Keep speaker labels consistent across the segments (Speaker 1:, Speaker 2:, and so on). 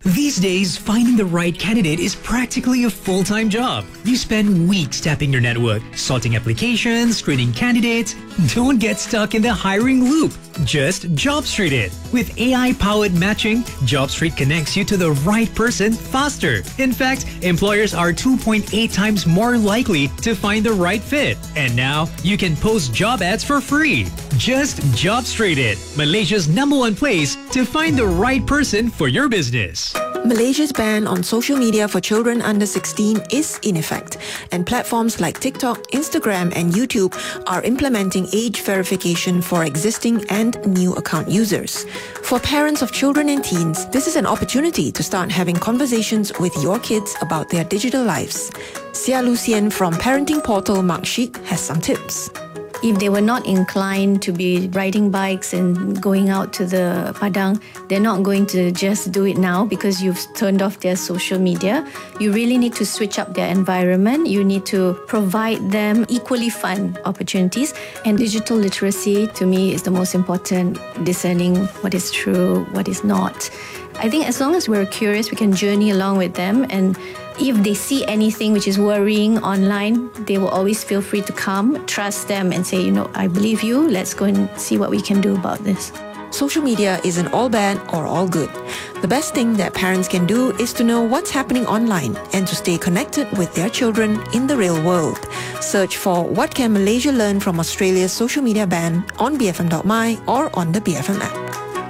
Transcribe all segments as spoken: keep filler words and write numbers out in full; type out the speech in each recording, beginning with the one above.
Speaker 1: These days, finding the right candidate is practically a full-time job. You spend weeks tapping your network, sorting applications, screening candidates. Don't get stuck in the hiring loop. Just JobStreet it. With A I-powered matching, JobStreet connects you to the right person faster. In fact, employers are two point eight times more likely to find the right fit. And now, you can post job ads for free. Just JobStreet it, Malaysia's number one place to find the right person for your business.
Speaker 2: Malaysia's ban on social media for children under sixteen is in effect, and platforms like TikTok, Instagram and YouTube are implementing age verification for existing and new account users. For parents of children and teens, this is an opportunity to start having conversations with your kids about their digital lives. Sia Lucien from parenting portal Marksheet has some tips.
Speaker 3: If they were not inclined to be riding bikes and going out to the padang, they're not going to just do it now because you've turned off their social media. You really need to switch up their environment. You need to provide them equally fun opportunities. And digital literacy, to me, is the most important, discerning what is true, what is not. I think as long as we're curious, we can journey along with them, and if they see anything which is worrying online, they will always feel free to come, trust them and say, you know, I believe you, let's go and see what we can do about this.
Speaker 2: Social media isn't all bad or all good. The best thing that parents can do is to know what's happening online and to stay connected with their children in the real world. Search for What Can Malaysia Learn from Australia's social media ban on b f m dot my or on the B F M app.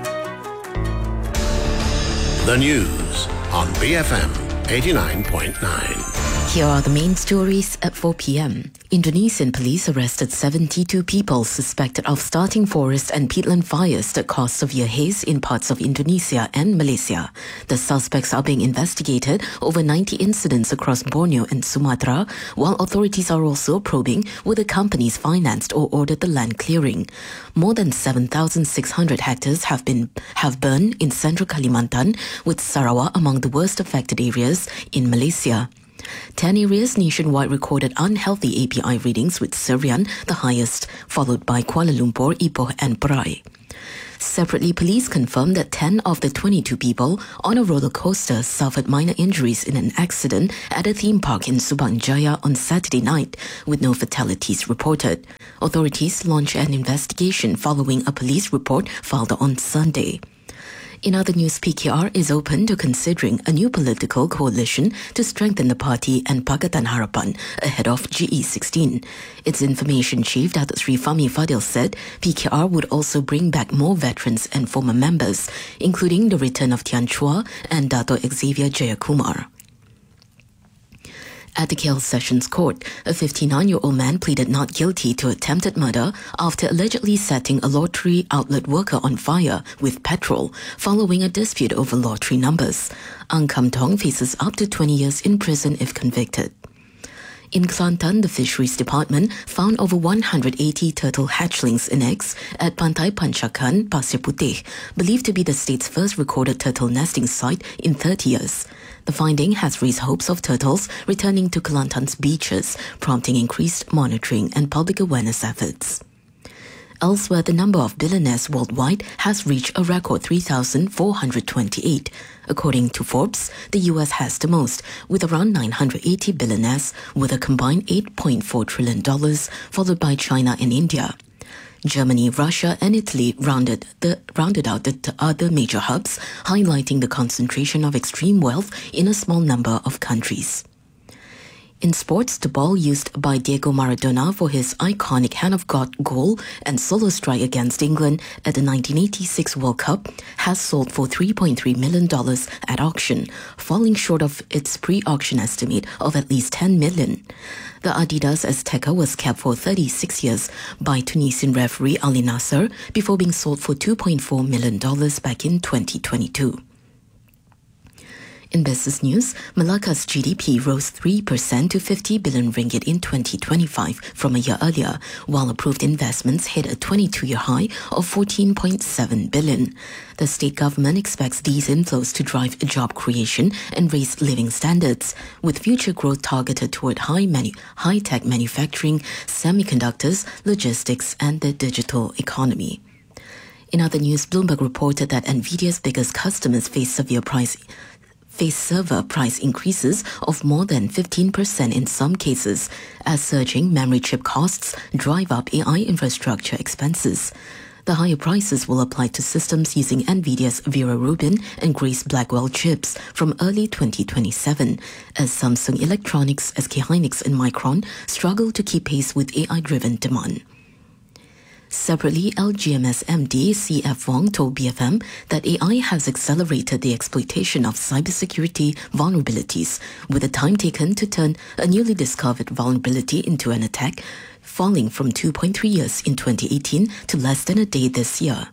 Speaker 4: The news on B F M eighty-nine point nine.
Speaker 5: Here are the main stories at four p.m. Indonesian police arrested seventy-two people suspected of starting forest and peatland fires that caused severe haze in parts of Indonesia and Malaysia. The suspects are being investigated over ninety incidents across Borneo and Sumatra, while authorities are also probing whether companies financed or ordered the land clearing. More than seven thousand six hundred hectares have been have burned in central Kalimantan, with Sarawak among the worst affected areas in Malaysia. Ten areas nationwide recorded unhealthy A P I readings, with Serian the highest, followed by Kuala Lumpur, Ipoh and Perai. Separately, police confirmed that ten of the twenty-two people on a roller coaster suffered minor injuries in an accident at a theme park in Subang Jaya on Saturday night, with no fatalities reported. Authorities launched an investigation following a police report filed on Sunday. In other news, P K R is open to considering a new political coalition to strengthen the party and Pakatan Harapan ahead of G E sixteen. Its information chief, Datuk Sri Fahmi Fadil, said P K R would also bring back more veterans and former members, including the return of Tian Chua and Dato' Xavier Jayakumar. At the K L Sessions Court, a fifty-nine-year-old man pleaded not guilty to attempted murder after allegedly setting a lottery outlet worker on fire with petrol following a dispute over lottery numbers. Ang Kam Tong faces up to twenty years in prison if convicted. In Kelantan, the Fisheries Department found over one hundred eighty turtle hatchlings in eggs at Pantai Pancakan, Pasir Putih, believed to be the state's first recorded turtle nesting site in thirty years. The finding has raised hopes of turtles returning to Kelantan's beaches, prompting increased monitoring and public awareness efforts. Elsewhere, the number of billionaires worldwide has reached a record three thousand four hundred twenty-eight. According to Forbes, the U S has the most, with around nine hundred eighty billionaires with a combined eight point four trillion dollars, followed by China and India. Germany, Russia and Italy rounded, the, rounded out the other major hubs, highlighting the concentration of extreme wealth in a small number of countries. In sports, the ball used by Diego Maradona for his iconic Hand of God goal and solo strike against England at the nineteen eighty-six World Cup has sold for three point three million dollars at auction, falling short of its pre-auction estimate of at least ten million dollars. The Adidas Azteca was kept for thirty-six years by Tunisian referee Ali Nasser before being sold for two point four million dollars back in twenty twenty-two. In business news, Malacca's G D P rose three percent to fifty billion ringgit in twenty twenty-five from a year earlier, while approved investments hit a twenty-two-year high of fourteen point seven billion. The state government expects these inflows to drive job creation and raise living standards, with future growth targeted toward high manu- high-tech manufacturing, semiconductors, logistics, and the digital economy. In other news, Bloomberg reported that Nvidia's biggest customers face severe price face server price increases of more than fifteen percent in some cases, as surging memory chip costs drive up A I infrastructure expenses. The higher prices will apply to systems using NVIDIA's Vera Rubin and Grace Blackwell chips from early twenty twenty-seven, as Samsung Electronics, S K Hynix and Micron struggle to keep pace with A I-driven demand. Separately, L G M S M D C F Wong told B F M that A I has accelerated the exploitation of cybersecurity vulnerabilities, with the time taken to turn a newly discovered vulnerability into an attack falling from two point three years in twenty eighteen to less than a day this year.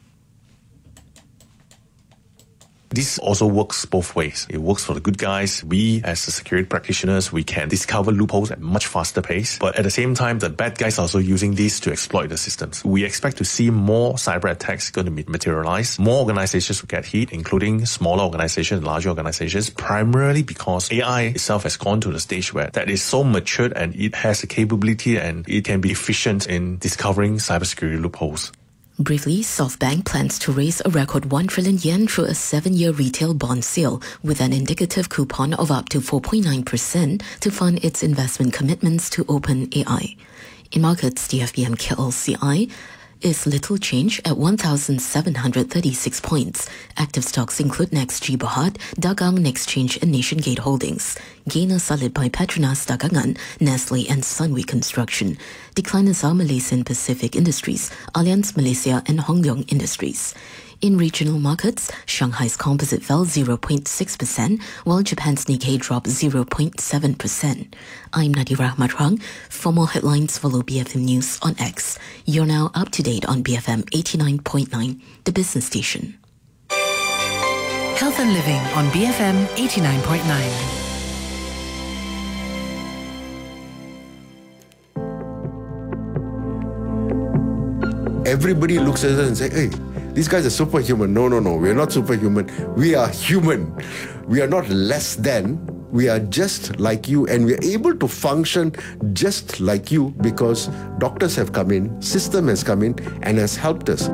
Speaker 6: This also works both ways. It works for the good guys. We, as the security practitioners, we can discover loopholes at much faster pace. But at the same time, the bad guys are also using this to exploit the systems. We expect to see more cyber attacks going to materialize. More organizations will get hit, including smaller organizations, larger organizations, primarily because A I itself has gone to the stage where that is so matured and it has the capability and it can be efficient in discovering cybersecurity loopholes.
Speaker 5: Briefly, SoftBank plans to raise a record one trillion yen through a seven-year retail bond sale with an indicative coupon of up to four point nine percent to fund its investment commitments to OpenAI. In markets, the F B M K L C I is little change at one thousand seven hundred thirty-six points. Active stocks include NextG Berhad, Dagang Nextchange and Nationgate Holdings. Gainers are led by Petronas Dagangan, Nestle and Sunway Construction. Decliners are Malaysian Pacific Industries, Allianz Malaysia and Hong Leong Industries. In regional markets, Shanghai's composite fell zero point six percent, while Japan's Nikkei dropped zero point seven percent. I'm Nadira Ahmad. For more headlines, follow B F M News on X. You're now up to date on B F M eighty-nine point nine, the business station.
Speaker 7: Health and Living on B F M eighty-nine point nine.
Speaker 8: Everybody looks at us and say, hey, these guys are superhuman. No, no, no. We're not superhuman. We are human. We are not less than. We are just like you, and we're able to function just like you because doctors have come in, system has come in, and has helped us.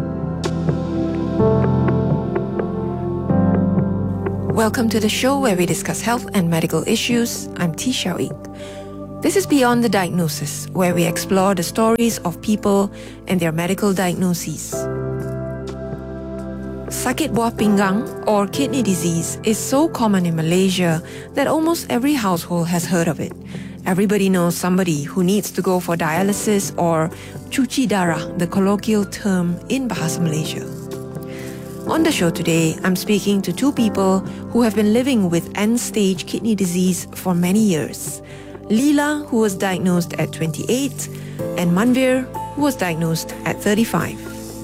Speaker 2: Welcome to the show where we discuss health and medical issues. I'm T. Xiao Ying. This is Beyond the Diagnosis, where we explore the stories of people and their medical diagnoses. Sakit buah pinggang, or kidney disease, is so common in Malaysia that almost every household has heard of it. Everybody knows somebody who needs to go for dialysis or cuci darah, the colloquial term in Bahasa Malaysia. On the show today, I'm speaking to two people who have been living with end-stage kidney disease for many years. Leela, who was diagnosed at twenty-eight, and Manvir, who was diagnosed at thirty-five.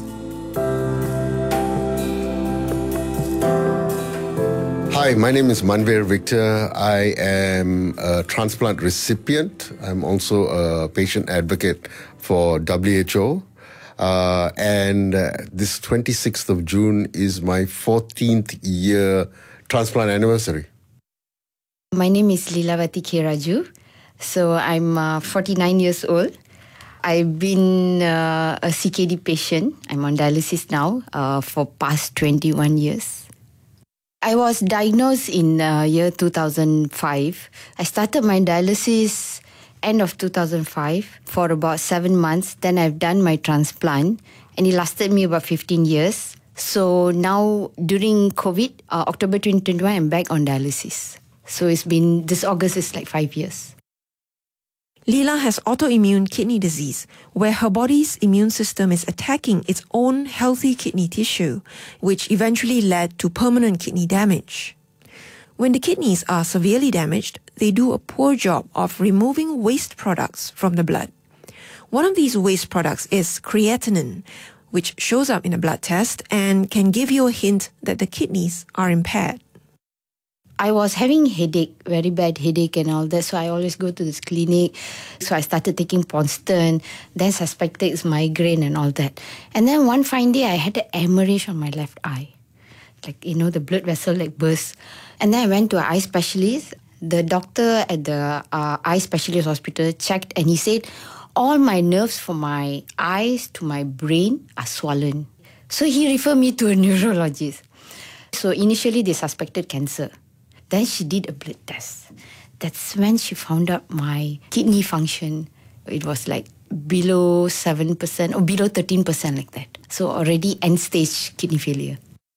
Speaker 8: Hi, my name is Manvir Victor. I am a transplant recipient. I'm also a patient advocate for W H O. Uh, and uh, this twenty-sixth of June is my fourteenth year transplant anniversary.
Speaker 9: My name is Leelavati K. Raju. So I'm uh, forty-nine years old. I've been uh, a C K D patient. I'm on dialysis now uh, for past twenty-one years. I was diagnosed in uh, year two thousand five. I started my dialysis end of two thousand five for about seven months. Then I've done my transplant and it lasted me about fifteen years. So now during COVID, uh, October twenty twenty-one, I'm back on dialysis. So it's been, this August is like five years.
Speaker 2: Leela has autoimmune kidney disease, where her body's immune system is attacking its own healthy kidney tissue, which eventually led to permanent kidney damage. When the kidneys are severely damaged, they do a poor job of removing waste products from the blood. One of these waste products is creatinine, which shows up in a blood test and can give you a hint that the kidneys are impaired.
Speaker 9: I was having headache, very bad headache and all that, so I always go to this clinic. So I started taking Ponston, then suspected it's migraine and all that. And then one fine day, I had an hemorrhage on my left eye. Like, you know, the blood vessel like burst. And then I went to an eye specialist. The doctor at the uh, eye specialist hospital checked and he said, all my nerves from my eyes to my brain are swollen. So he referred me to a neurologist. So initially they suspected cancer. Then she did a blood test. That's when she found out my kidney function. It was like below seven percent or below thirteen percent like that. So already end-stage kidney failure.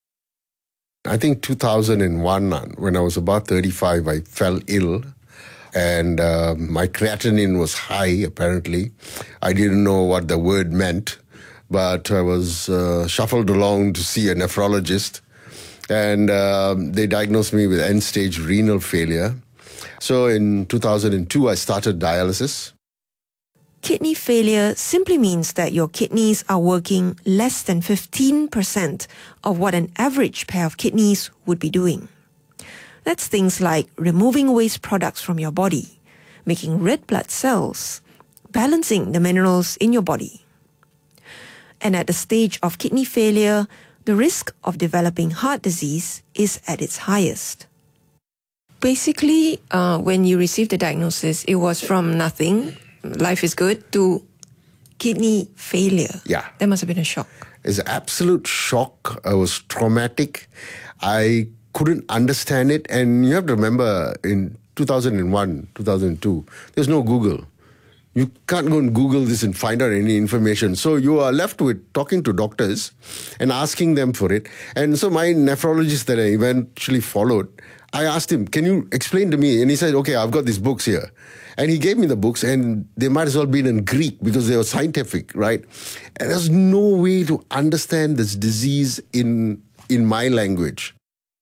Speaker 8: I think two thousand one, when I was about thirty-five, I fell ill. And uh, my creatinine was high, apparently. I didn't know what the word meant. But I was uh, shuffled along to see a nephrologist. And uh, they diagnosed me with end-stage renal failure. So in two thousand two, I started dialysis.
Speaker 2: Kidney failure simply means that your kidneys are working less than fifteen percent of what an average pair of kidneys would be doing. That's things like removing waste products from your body, making red blood cells, balancing the minerals in your body. And at the stage of kidney failure, the risk of developing heart disease is at its highest. Basically, uh, when you received the diagnosis, it was from nothing, life is good, to kidney failure.
Speaker 8: Yeah.
Speaker 2: That must have been a shock.
Speaker 8: It's an absolute shock. It was traumatic. I couldn't understand it. And you have to remember, in two thousand one, two thousand two, there's no Google. You can't go and Google this and find out any information. So you are left with talking to doctors and asking them for it. And so my nephrologist that I eventually followed, I asked him, can you explain to me? And he said, okay, I've got these books here. And he gave me the books, and they might as well be in Greek because they were scientific, right? And there's no way to understand this disease in, in my language.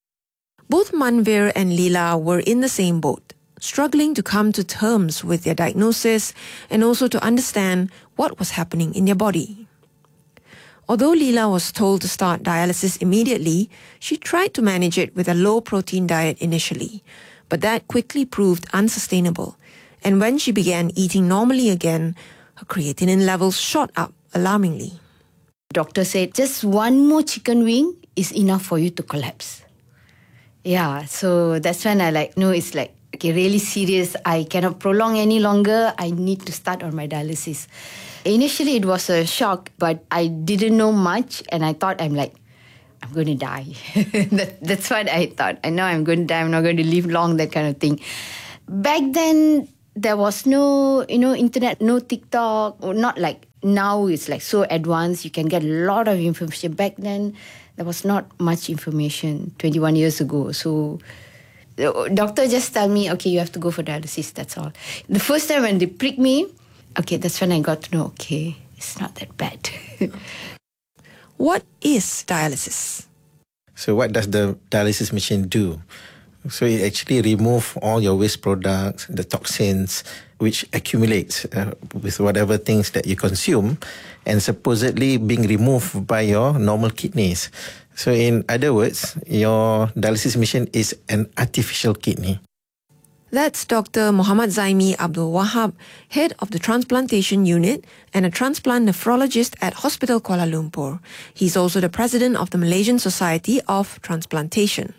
Speaker 2: Both Manveer and Leela were in the same boat, struggling to come to terms with their diagnosis and also to understand what was happening in their body. Although Leela was told to start dialysis immediately, she tried to manage it with a low-protein diet initially, but that quickly proved unsustainable. And when she began eating normally again, her creatinine levels shot up alarmingly.
Speaker 9: Doctor said, just one more chicken wing is enough for you to collapse. Yeah, so that's when I like, no, it's like, okay, really serious. I cannot prolong any longer. I need to start on my dialysis. Initially, it was a shock, but I didn't know much. And I thought, I'm like, I'm going to die. that, that's what I thought. I know I'm going to die. I'm not going to live long, that kind of thing. Back then, there was no, you know, internet, no TikTok, or not like now it's like so advanced. You can get a lot of information. Back then, there was not much information twenty-one years ago. So the doctor just tell me, okay, you have to go for dialysis, that's all. The first time when they pricked me, okay, that's when I got to know, okay, it's not that bad.
Speaker 2: What is dialysis?
Speaker 10: So what does the dialysis machine do? So it actually removes all your waste products, the toxins, which accumulates uh, with whatever things that you consume and supposedly being removed by your normal kidneys. So in other words, your dialysis machine is an artificial kidney.
Speaker 2: That's Doctor Muhammad Zaimi Abdul Wahab, head of the transplantation unit and a transplant nephrologist at Hospital Kuala Lumpur. He's also the president of the Malaysian Society of Transplantation.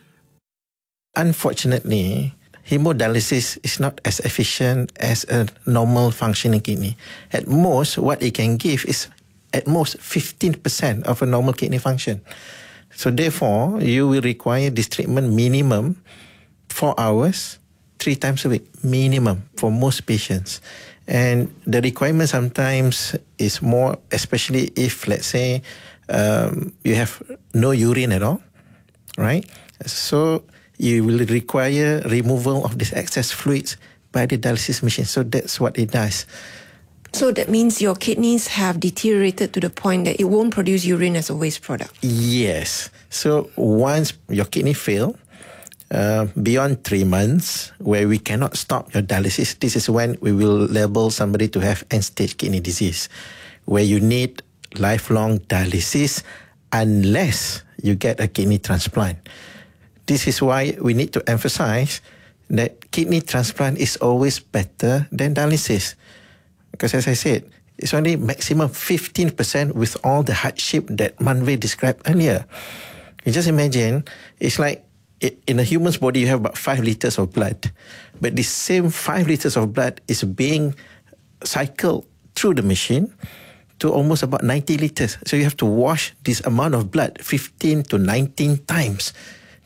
Speaker 10: Unfortunately, hemodialysis is not as efficient as a normal functioning kidney. At most, what it can give is at most fifteen percent of a normal kidney function. So therefore, you will require this treatment minimum four hours, three times a week, minimum for most patients. And the requirement sometimes is more, especially if, let's say, um, you have no urine at all, right? So you will require removal of this excess fluids by the dialysis machine. So that's what it does.
Speaker 2: So that means your kidneys have deteriorated to the point that it won't produce urine as a waste product?
Speaker 10: Yes. So once your kidney fail, uh, beyond three months, where we cannot stop your dialysis, this is when we will label somebody to have end-stage kidney disease, where you need lifelong dialysis unless you get a kidney transplant. This is why we need to emphasize that kidney transplant is always better than dialysis. Because as I said, it's only maximum fifteen percent with all the hardship that Manveer described earlier. You just imagine, it's like in a human's body you have about five liters of blood. But this same five liters of blood is being cycled through the machine to almost about ninety liters. So you have to wash this amount of blood fifteen to nineteen times.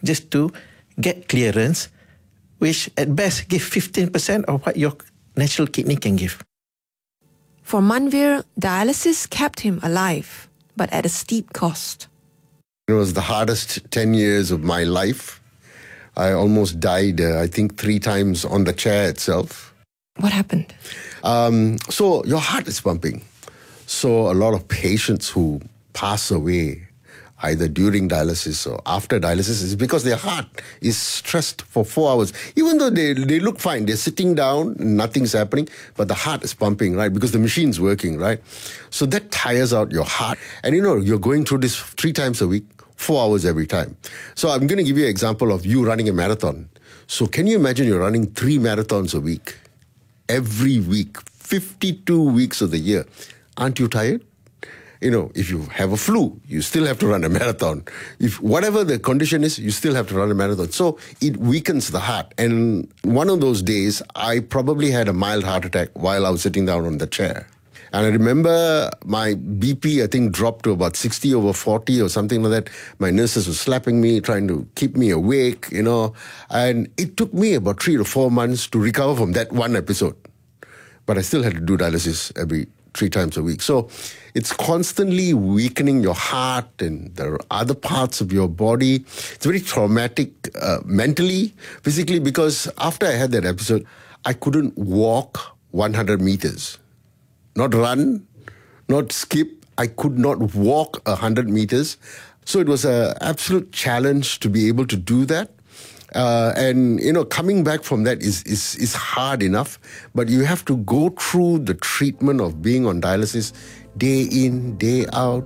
Speaker 10: just to get clearance, which at best give fifteen percent of what your natural kidney can give.
Speaker 2: For Manveer, dialysis kept him alive, but at a steep cost.
Speaker 8: It was the hardest ten years of my life. I almost died, uh, I think, three times on the chair itself.
Speaker 2: What happened?
Speaker 8: Um, so your heart is pumping. So a lot of patients who pass away either during dialysis or after dialysis is because their heart is stressed for four hours. Even though they, they look fine, they're sitting down, nothing's happening, but the heart is pumping, right? Because the machine's working, right? So that tires out your heart. And you know, you're going through this three times a week, four hours every time. So I'm going to give you an example of you running a marathon. So can you imagine you're running three marathons a week? Every week, fifty-two weeks of the year. Aren't you tired? You know, if you have a flu, you still have to run a marathon. If whatever the condition is, you still have to run a marathon. So it weakens the heart. And one of those days, I probably had a mild heart attack while I was sitting down on the chair. And I remember my B P, I think, dropped to about sixty over forty or something like that. My nurses were slapping me, trying to keep me awake, you know. And it took me about three to four months to recover from that one episode. But I still had to do dialysis every three times a week. So it's constantly weakening your heart and the other parts of your body. It's very traumatic uh, mentally, physically, because after I had that episode, I couldn't walk one hundred meters. Not run, not skip. I could not walk one hundred meters. So it was an absolute challenge to be able to do that. Uh, and, you know, coming back from that is, is, is hard enough, but you have to go through the treatment of being on dialysis day in, day out.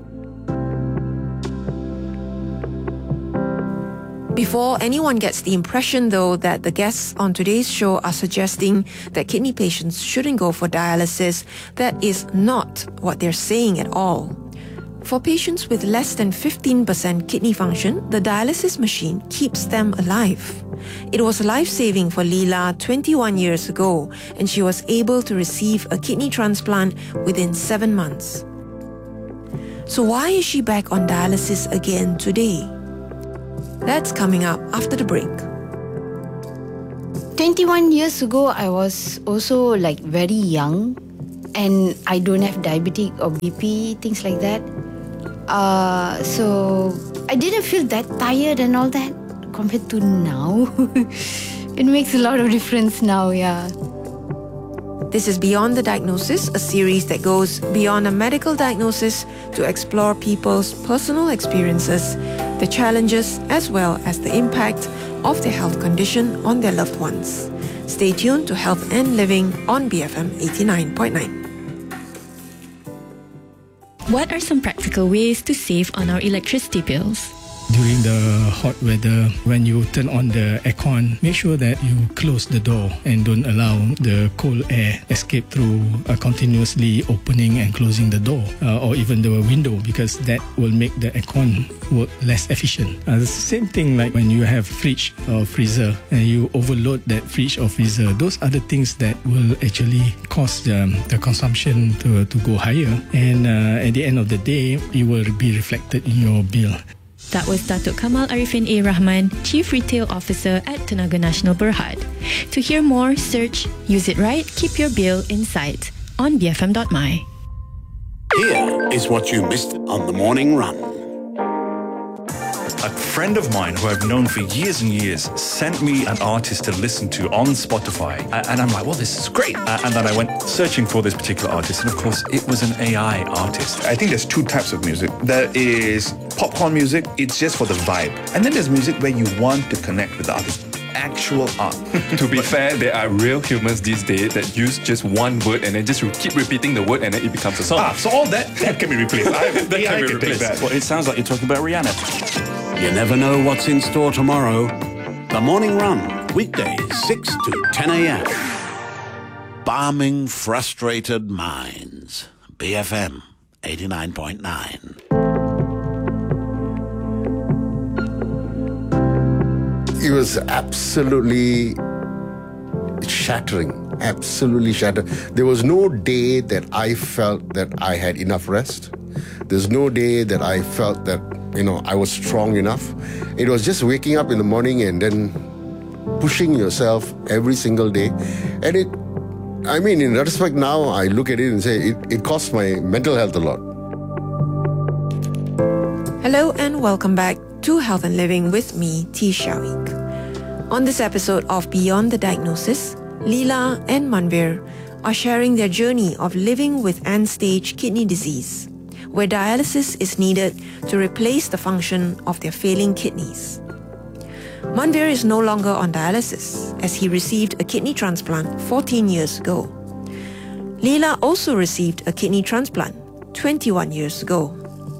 Speaker 2: Before anyone gets the impression, though, that the guests on today's show are suggesting that kidney patients shouldn't go for dialysis, that is not what they're saying at all. For patients with less than fifteen percent kidney function, the dialysis machine keeps them alive. It was life-saving for Leela twenty-one years ago, and she was able to receive a kidney transplant within seven months. So why is she back on dialysis again today? That's coming up after the break.
Speaker 9: twenty-one years ago, I was also like very young, and I don't have diabetic or B P, things like that. Uh, so I didn't feel that tired and all that compared to now. It makes a lot of difference now, yeah.
Speaker 2: This is Beyond the Diagnosis, a series that goes beyond a medical diagnosis to explore people's personal experiences, the challenges as well as the impact of their health condition on their loved ones. Stay tuned to Health and Living on B F M eighty-nine point nine.
Speaker 11: What are some practical ways to save on our electricity bills?
Speaker 12: During the hot weather, when you turn on the aircon, make sure that you close the door and don't allow the cold air escape through uh, continuously opening and closing the door uh, or even the window, because that will make the aircon work less efficient. Uh, the same thing like when you have fridge or freezer and you overload that fridge or freezer, those are the things that will actually cause the, the consumption to, to go higher, and uh, at the end of the day, it will be reflected in your bill.
Speaker 11: That was Datuk Kamal Arifin A. Rahman, Chief Retail Officer at Tenaga Nasional Berhad. To hear more, search Use It Right, Keep Your Bill in Sight on B F M dot my.
Speaker 4: Here is what you missed on the morning run.
Speaker 13: A friend of mine who I've known for years and years sent me an artist to listen to on Spotify. And I'm like, well, this is great. And then I went searching for this particular artist. And of course, it was an A I artist.
Speaker 14: I think there's two types of music. There is popcorn music. It's just for the vibe. And then there's music where you want to connect with the artist. Actual art.
Speaker 15: To be fair, there are real humans these days that use just one word and then just keep repeating the word and then it becomes a song.
Speaker 14: Ah, so all that, that can be replaced. I, that
Speaker 15: can
Speaker 14: I
Speaker 15: be
Speaker 14: can
Speaker 15: replaced.
Speaker 14: Take that.
Speaker 13: Well, it sounds like you're talking about Rihanna.
Speaker 4: You never know what's in store tomorrow. The Morning Run, weekdays six to ten a.m. Balming frustrated minds. B F M eighty-nine point nine.
Speaker 8: It was absolutely shattering, absolutely shattering. There was no day that I felt that I had enough rest. There's no day that I felt that you know, I was strong enough. It was just waking up in the morning and then pushing yourself every single day. And it, I mean, in retrospect now, I look at it and say, it, it cost my mental health a lot.
Speaker 2: Hello and welcome back to Health and Living with me, T. Shawik. On this episode of Beyond the Diagnosis, Leela and Manvir are sharing their journey of living with end-stage kidney disease, where dialysis is needed to replace the function of their failing kidneys. Manvir is no longer on dialysis as he received a kidney transplant fourteen years ago. Leela also received a kidney transplant twenty-one years ago.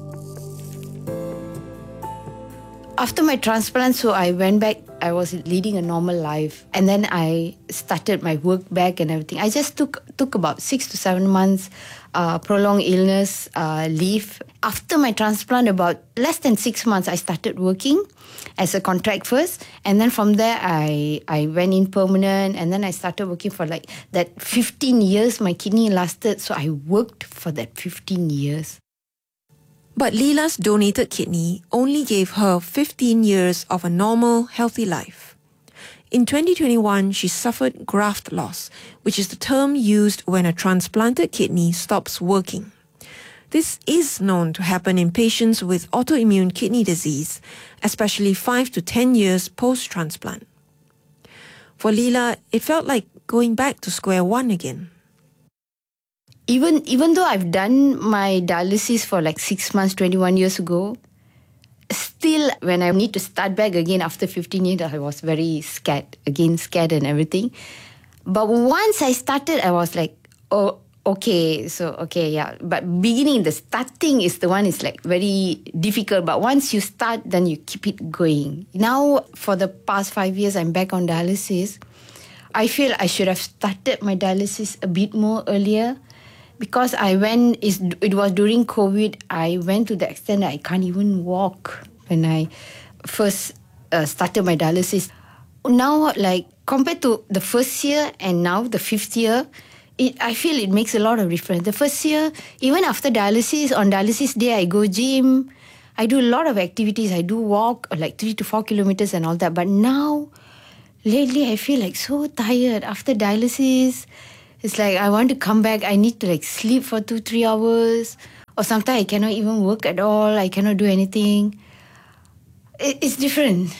Speaker 9: After my transplant, so I went back, I was leading a normal life. And then I started my work back and everything. I just took took about six to seven months uh, prolonged illness uh, leave. After my transplant, about less than six months, I started working as a contract first. And then from there, I, I went in permanent. And then I started working for like that fifteen years my kidney lasted. So I worked for that fifteen years.
Speaker 2: But Leela's donated kidney only gave her fifteen years of a normal, healthy life. In twenty twenty-one, she suffered graft loss, which is the term used when a transplanted kidney stops working. This is known to happen in patients with autoimmune kidney disease, especially five to ten years post-transplant. For Leela, it felt like going back to square one again.
Speaker 9: Even even though I've done my dialysis for like six months, twenty-one years ago, still when I need to start back again after fifteen years, I was very scared, again scared and everything. But once I started, I was like, oh, okay, so okay, yeah. But beginning, the starting is the one is like very difficult. But once you start, then you keep it going. Now, for the past five years, I'm back on dialysis. I feel I should have started my dialysis a bit more earlier. Because I went, it was during COVID, I went to the extent that I can't even walk when I first uh, started my dialysis. Now, like, compared to the first year and now the fifth year, it, I feel it makes a lot of difference. The first year, even after dialysis, on dialysis day, I go gym. I do a lot of activities. I do walk, like three to four kilometers and all that. But now, lately, I feel like so tired after dialysis. It's like I want to come back. I need to like sleep for two, three hours. Or sometimes I cannot even work at all. I cannot do anything. It's different.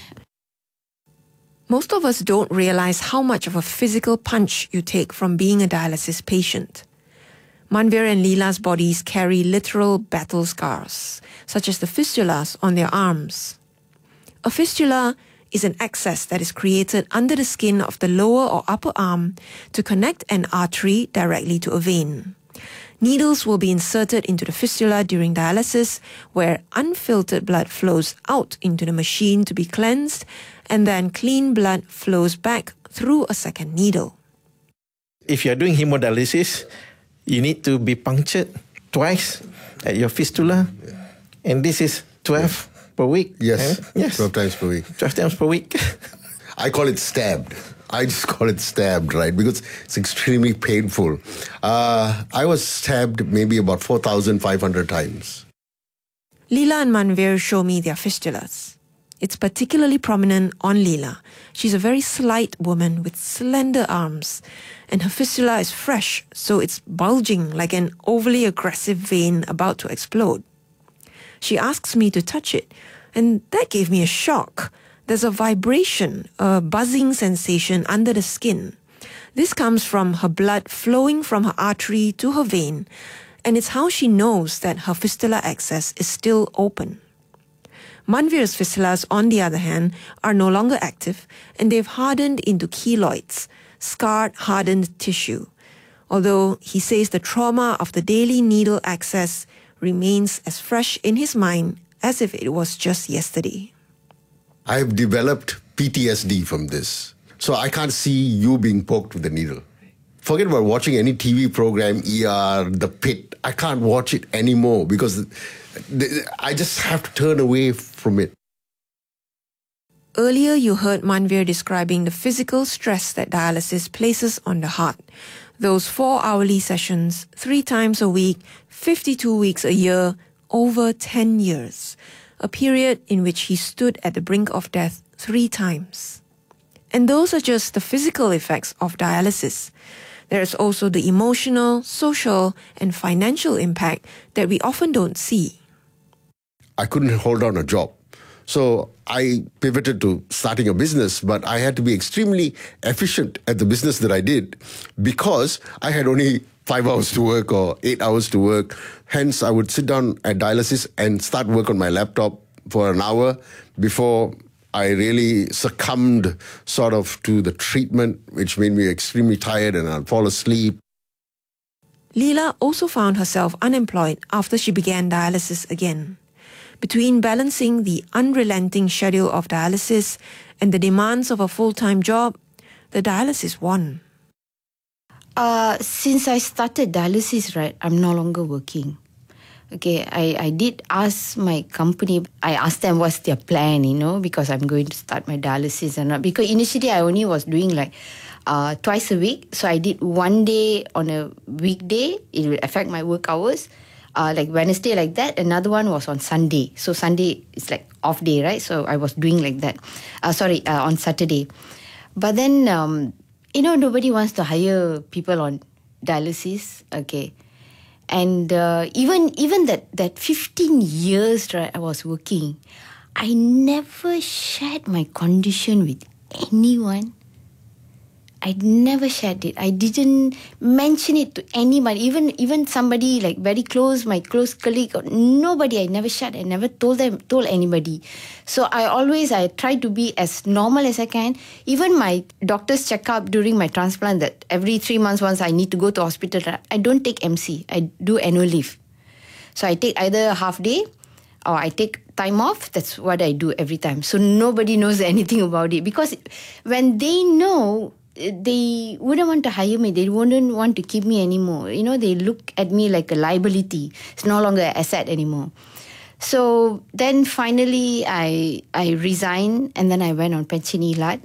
Speaker 2: Most of us don't realize how much of a physical punch you take from being a dialysis patient. Manvir and Leela's bodies carry literal battle scars, such as the fistulas on their arms. A fistula is an access that is created under the skin of the lower or upper arm to connect an artery directly to a vein. Needles will be inserted into the fistula during dialysis, where unfiltered blood flows out into the machine to be cleansed, and then clean blood flows back through a second needle.
Speaker 10: If you're doing hemodialysis, you need to be punctured twice at your fistula, and this is twelve per week.
Speaker 8: Yes,
Speaker 10: yes,
Speaker 8: twelve times per week.
Speaker 10: twelve times per week.
Speaker 8: I call it stabbed. I just call it stabbed, right? Because it's extremely painful. Uh, I was stabbed maybe about four thousand five hundred times.
Speaker 2: Leela and Manvir show me their fistulas. It's particularly prominent on Leela. She's a very slight woman with slender arms, and her fistula is fresh, so it's bulging like an overly aggressive vein about to explode. She asks me to touch it, and that gave me a shock. There's a vibration, a buzzing sensation under the skin. This comes from her blood flowing from her artery to her vein, and it's how she knows that her fistula access is still open. Manvir's fistulas, on the other hand, are no longer active, and they've hardened into keloids, scarred, hardened tissue. Although he says the trauma of the daily needle access remains as fresh in his mind as if it was just yesterday.
Speaker 8: I've developed P T S D from this. So I can't see you being poked with a needle. Forget about watching any T V program, E R, The Pit. I can't watch it anymore because I just have to turn away from it.
Speaker 2: Earlier, you heard Manvir describing the physical stress that dialysis places on the heart. Those four hourly sessions, three times a week, fifty-two weeks a year, over ten years. a period in which he stood at the brink of death three times. And those are just the physical effects of dialysis. There is also the emotional, social, and financial impact that we often don't see.
Speaker 8: I couldn't hold down a job. So I pivoted to starting a business, but I had to be extremely efficient at the business that I did because I had only five hours to work or eight hours to work. Hence, I would sit down at dialysis and start work on my laptop for an hour before I really succumbed sort of to the treatment, which made me extremely tired and I'd fall asleep.
Speaker 2: Leela also found herself unemployed after she began dialysis again. Between balancing the unrelenting schedule of dialysis and the demands of a full-time job, the dialysis won.
Speaker 9: Uh, since I started dialysis, right, I'm no longer working. Okay, I, I did ask my company, I asked them what's their plan, you know, because I'm going to start my dialysis and not, because initially I only was doing like uh, twice a week. So I did one day on a weekday, it will affect my work hours. Uh, like Wednesday like that, another one was on Sunday. So Sunday is like off day, right? So I was doing like that. Uh, sorry, uh, on Saturday. But then, um, you know, nobody wants to hire people on dialysis. Okay. And uh, even even that, that fifteen years, right, I was working, I never shared my condition with anyone. I never shared it. I didn't mention it to anybody, even even somebody like very close, my close colleague, or nobody. I never shared. I never told them, told anybody. So I always, I try to be as normal as I can. Even my doctor's checkup during my transplant, that every three months once I need to go to hospital, I don't take M C. I do annual leave. So I take either a half day or I take time off. That's what I do every time. So nobody knows anything about it, because when they know, they wouldn't want to hire me. They wouldn't want to keep me anymore. You know, they look at me like a liability. It's no longer an asset anymore. So then finally I I resigned and then I went on pension ilat.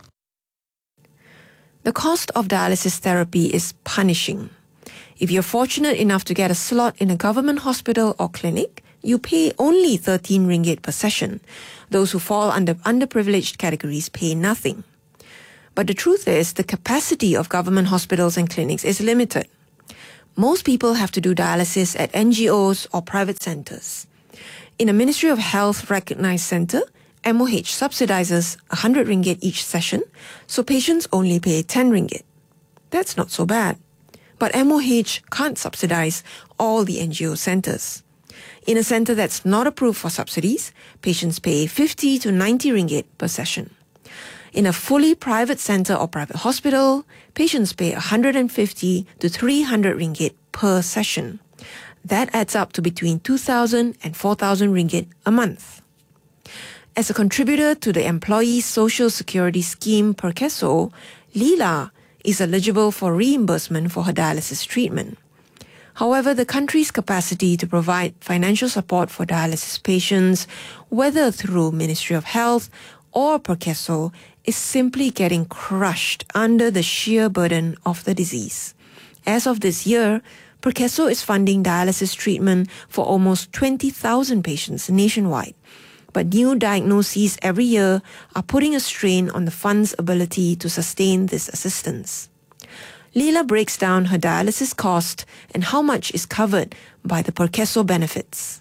Speaker 2: The cost of dialysis therapy is punishing. If you're fortunate enough to get a slot in a government hospital or clinic, you pay only thirteen ringgit per session. Those who fall under underprivileged categories pay nothing. But the truth is, the capacity of government hospitals and clinics is limited. Most people have to do dialysis at N G Os or private centres. In a Ministry of Health recognised centre, M O H subsidises one hundred ringgit each session, so patients only pay ten ringgit. That's not so bad. But M O H can't subsidise all the N G O centres. In a centre that's not approved for subsidies, patients pay fifty to ninety ringgit per session. In a fully private centre or private hospital, patients pay one hundred fifty to three hundred ringgit per session. That adds up to between two thousand and four thousand ringgit a month. As a contributor to the Employee Social Security Scheme Perkeso, Leela is eligible for reimbursement for her dialysis treatment. However, the country's capacity to provide financial support for dialysis patients, whether through Ministry of Health or Perkeso, is simply getting crushed under the sheer burden of the disease. As of this year, Perkeso is funding dialysis treatment for almost twenty thousand patients nationwide. But new diagnoses every year are putting a strain on the fund's ability to sustain this assistance. Leela breaks down her dialysis cost and how much is covered by the Perkeso benefits.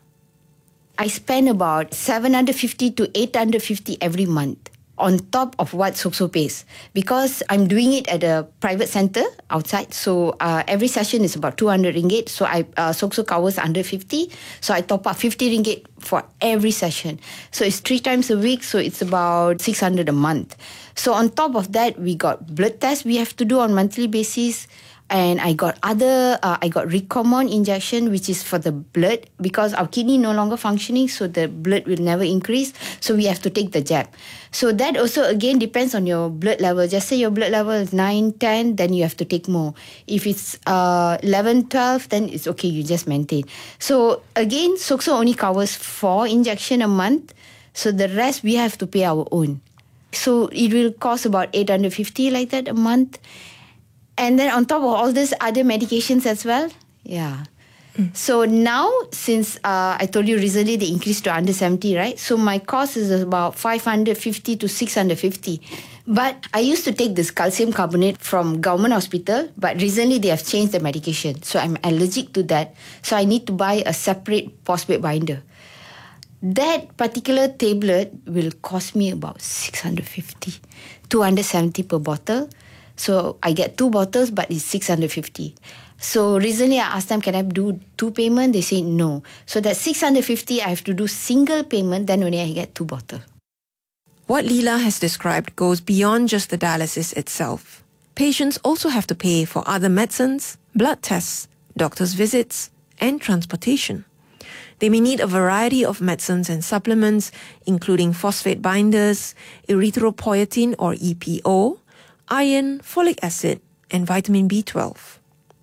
Speaker 9: I spend about seven hundred fifty to eight hundred fifty every month on top of what SOCSO pays, because I'm doing it at a private centre outside. So uh, every session is about two hundred ringgit. So I uh, SOCSO covers one hundred fifty. So I top up fifty ringgit for every session. So it's three times a week. So it's about six hundred a month. So on top of that, we got blood tests we have to do on monthly basis. And I got other, uh, I got Ricomon injection, which is for the blood, because our kidney no longer functioning, so the blood will never increase. So we have to take the jab. So that also again depends on your blood level. Just say your blood level is nine, ten, then you have to take more. If it's uh, eleven, twelve, then it's okay, you just maintain. So again, SOCSO only covers four injection a month. So the rest we have to pay our own. So it will cost about eight hundred fifty like that a month. And then on top of all this, other medications as well. Yeah. Mm. So now, since uh, I told you recently they increased to under seventy, right? So my cost is about five hundred fifty to six hundred fifty. But I used to take this calcium carbonate from government hospital, but recently they have changed the medication. So I'm allergic to that. So I need to buy a separate phosphate binder. That particular tablet will cost me about six hundred fifty, two hundred seventy per bottle. So I get two bottles, but it's six hundred fifty. So recently I asked them, can I do two payment? They say no. So that six hundred fifty, I have to do single payment, then only I get two bottles.
Speaker 2: What Leela has described goes beyond just the dialysis itself. Patients also have to pay for other medicines, blood tests, doctor's visits, and transportation. They may need a variety of medicines and supplements, including phosphate binders, erythropoietin or E P O, iron, folic acid, and vitamin B twelve.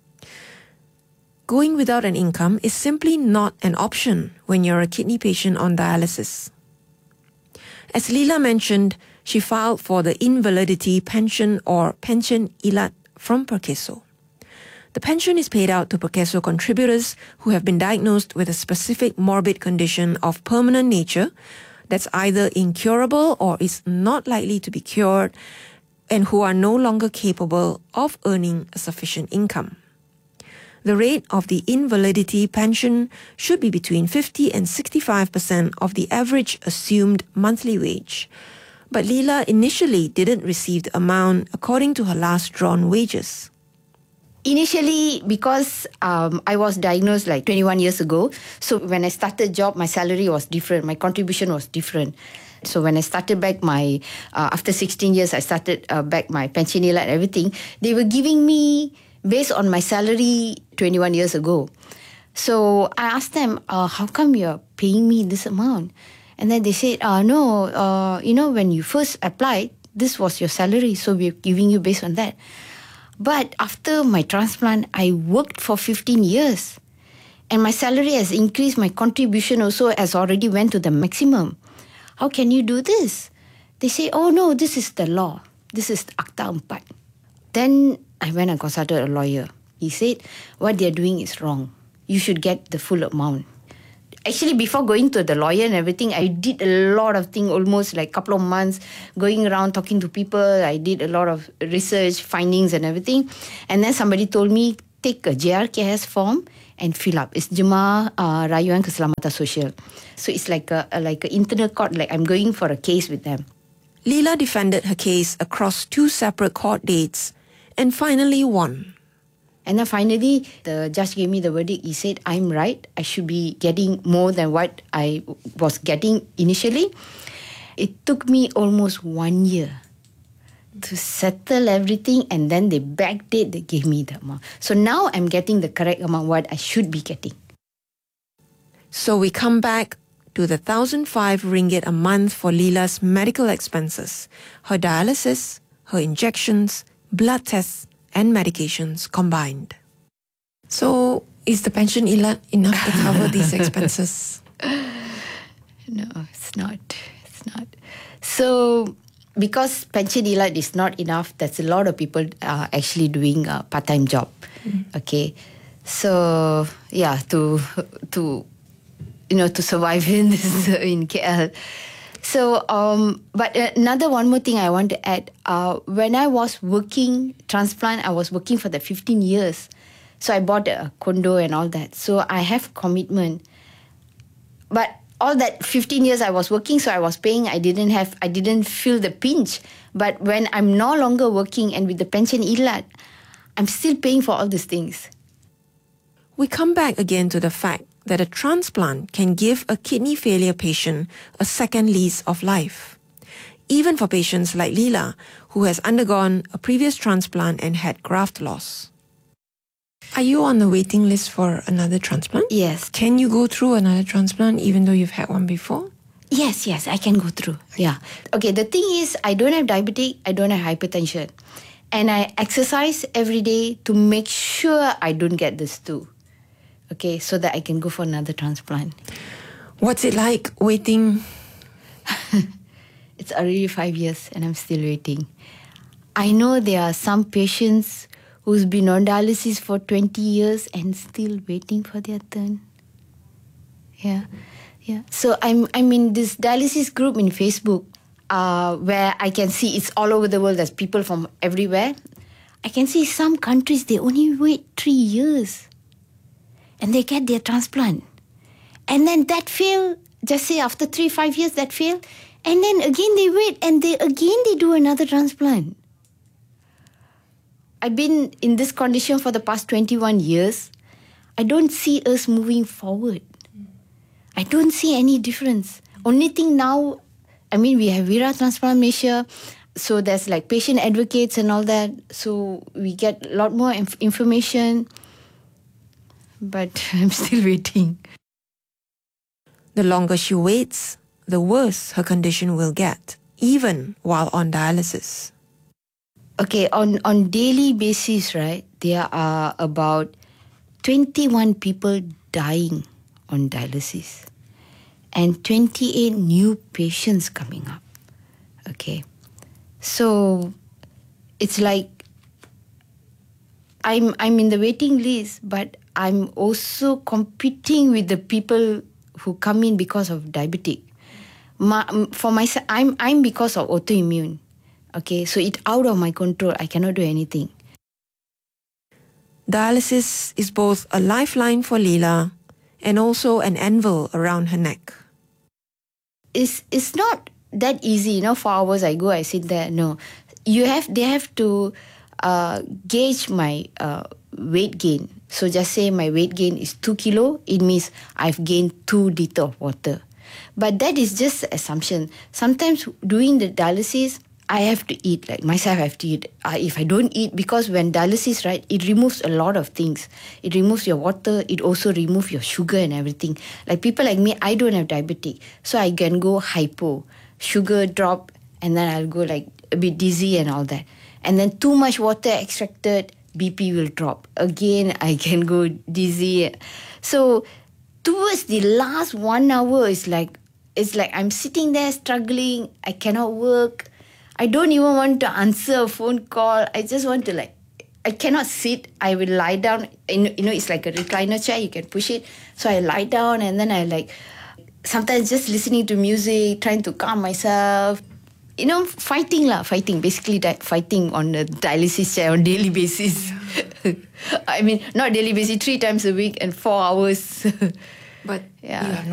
Speaker 2: Going without an income is simply not an option when you're a kidney patient on dialysis. As Leela mentioned, she filed for the invalidity pension or pension ilat from Perkeso. The pension is paid out to Perkeso contributors who have been diagnosed with a specific morbid condition of permanent nature that's either incurable or is not likely to be cured and who are no longer capable of earning a sufficient income. The rate of the invalidity pension should be between fifty and sixty-five percent of the average assumed monthly wage. But Leela initially didn't receive the amount according to her last drawn wages.
Speaker 9: Initially, because um, I was diagnosed like twenty-one years ago, so when I started job, my salary was different, my contribution was different. So when I started back my, uh, after sixteen years, I started uh, back my pension and everything, they were giving me based on my salary twenty-one years ago. So I asked them, uh, how come you're paying me this amount? And then they said, uh, no, uh, you know, when you first applied, this was your salary, so we're giving you based on that. But after my transplant, I worked for fifteen years. And my salary has increased, my contribution also has already went to the maximum. How can you do this? They say, oh no, this is the law. This is Akta Empat. Then I went and consulted a lawyer. He said, what they're doing is wrong. You should get the full amount. Actually, before going to the lawyer and everything, I did a lot of things, almost like a couple of months, going around talking to people. I did a lot of research, findings and everything. And then somebody told me, take a J R K S form and fill up. It's Jemaah uh, Rayuan Keselamatan Sosial. So it's like a, a like an internal court, like I'm going for a case with them.
Speaker 2: Leela defended her case across two separate court dates and finally won.
Speaker 9: And then finally, the judge gave me the verdict. He said, I'm right. I should be getting more than what I was getting initially. It took me almost one year to settle everything, and then they backdate, they gave me the amount. So now I'm getting the correct amount what I should be getting.
Speaker 2: So we come back to the one thousand five ringgit a month for Leela's medical expenses, her dialysis, her injections, blood tests, and medications combined. So, is the pension ilat enough to cover these expenses?
Speaker 9: No, it's not. It's not. So, because pension ilat is not enough, that's a lot of people are actually doing a part-time job. Mm. Okay, so yeah, to to you know to survive in this in K L. So, um, but another one more thing I want to add. Uh, when I was working transplant, I was working for the fifteen years. So I bought a condo and all that. So I have commitment. But all that fifteen years I was working, so I was paying. I didn't have, I didn't feel the pinch. But when I'm no longer working and with the pension ilat, I'm still paying for all these things.
Speaker 2: We come back again to the fact that a transplant can give a kidney failure patient a second lease of life. Even for patients like Leela, who has undergone a previous transplant and had graft loss. Are you on the waiting list for another transplant?
Speaker 9: Yes.
Speaker 2: Can you go through another transplant even though you've had one before?
Speaker 9: Yes, yes, I can go through. Yeah. Okay, the thing is, I don't have diabetes, I don't have hypertension. And I exercise every day to make sure I don't get this too. Okay, so that I can go for another transplant.
Speaker 2: What's it like waiting?
Speaker 9: It's already five years and I'm still waiting. I know there are some patients who's been on dialysis for twenty years and still waiting for their turn. Yeah, yeah. So I'm I'm in this dialysis group in Facebook uh, where I can see it's all over the world. There's people from everywhere. I can see some countries, they only wait three years and they get their transplant. And then that fail, just say after three, five years that fail. And then again they wait and they again they do another transplant. I've been in this condition for the past twenty-one years. I don't see us moving forward. I don't see any difference. Only thing now, I mean, we have Vira Transplant Malaysia. So there's like patient advocates and all that. So we get a lot more inf- information. But I'm still waiting.
Speaker 2: The longer she waits, the worse her condition will get, even while on dialysis.
Speaker 9: Okay, on, on daily basis, right, there are about twenty-one people dying on dialysis and twenty-eight new patients coming up. Okay. So it's like I'm I'm in the waiting list, but I'm also competing with the people who come in because of diabetic. My, for myself, I'm I'm because of autoimmune. Okay, so it's out of my control. I cannot do anything.
Speaker 2: Dialysis is both a lifeline for Leela and also an anvil around her neck.
Speaker 9: It's it's not that easy, you know. Four hours I go, I sit there. No, you have. They have to uh, gauge my uh, weight gain. So just say my weight gain is two kilo. It means I've gained two liter of water. But that is just assumption. Sometimes doing the dialysis, I have to eat. Like myself, I have to eat. Uh, if I don't eat, because when dialysis, right, it removes a lot of things. It removes your water. It also removes your sugar and everything. Like people like me, I don't have diabetic, so I can go hypo. Sugar drop, and then I'll go like a bit dizzy and all that. And then too much water extracted, B P will drop. Again, I can go dizzy. So towards the last one hour, it's like it's like I'm sitting there struggling. I cannot work. I don't even want to answer a phone call. I just want to like, I cannot sit. I will lie down. You know, it's like a recliner chair. You can push it. So I lie down and then I like, sometimes just listening to music, trying to calm myself. You know, fighting lah, fighting. Basically di- fighting on a dialysis chair on daily basis. Yeah. I mean, not daily basis, three times a week and four hours.
Speaker 2: But
Speaker 9: yeah.